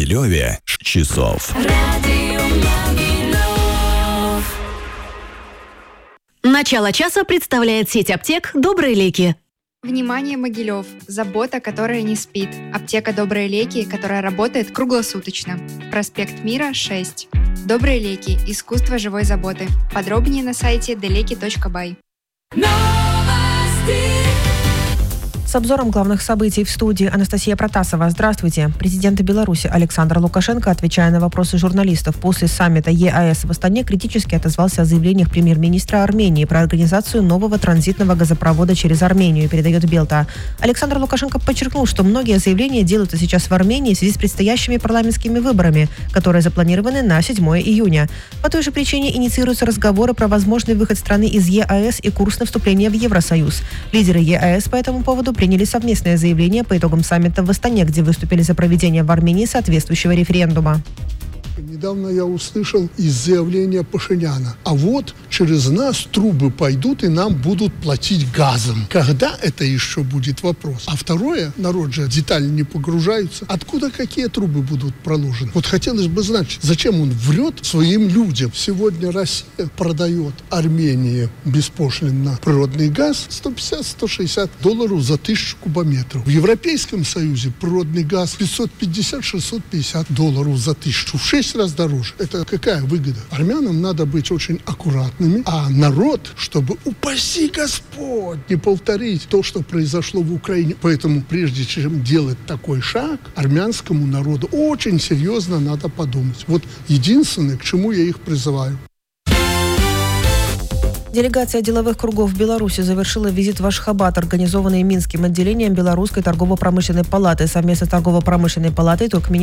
Могилеве часов. Начало часа представляет сеть аптек «Добрые леки». Внимание, Могилев! Забота, которая не спит. Аптека «Добрые леки», которая работает круглосуточно. Проспект Мира, 6. «Добрые леки. Искусство живой заботы». Подробнее на сайте deleki.by. С обзором главных событий в студии Анастасия Протасова. Здравствуйте. Президент Беларуси Александр Лукашенко, отвечая на вопросы журналистов после саммита ЕАЭС в Астане, критически отозвался о заявлениях премьер-министра Армении про организацию нового транзитного газопровода через Армению, передает Белта. Александр Лукашенко подчеркнул, что многие заявления делаются сейчас в Армении в связи с предстоящими парламентскими выборами, которые запланированы на 7 июня. По той же причине инициируются разговоры про возможный выход страны из ЕАЭС и курс на вступление в Евросоюз. Лидеры ЕАЭС по этому поводу приняли совместное заявление по итогам саммита в Астане, где выступили за проведение в Армении соответствующего референдума. Недавно я услышал из заявления Пашиняна: а вот через нас трубы пойдут и нам будут платить газом. Когда это еще будет вопрос? А второе, народ же детально не погружается. Откуда какие трубы будут проложены? Вот хотелось бы знать, зачем он врет своим людям. Сегодня Россия продает Армении беспошлинно природный газ $150-160 за 1000 кубометров. В Европейском Союзе природный газ $550-650 за 1000. В 6 раз дороже. Это какая выгода? Армянам надо быть очень аккуратными, а народ, чтобы, упаси Господь, не повторить то, что произошло в Украине. Поэтому, прежде чем делать такой шаг, армянскому народу очень серьезно надо подумать. Вот единственное, к чему я их призываю. Делегация деловых кругов в Беларуси завершила визит в Ашхабад, организованный Минским отделением Белорусской торгово-промышленной палаты. Совместно с торгово-промышленной палатой Туркменистан